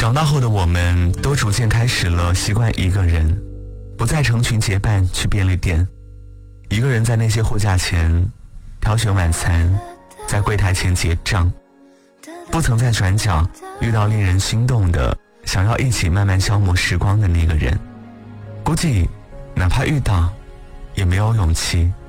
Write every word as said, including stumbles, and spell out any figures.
长大后的我们都逐渐开始了习惯一个人，不再成群结伴去便利店，一个人在那些货架前挑选晚餐，在柜台前结账，不曾在转角遇到令人心动的想要一起慢慢消磨时光的那个人。估计哪怕遇到也没有勇气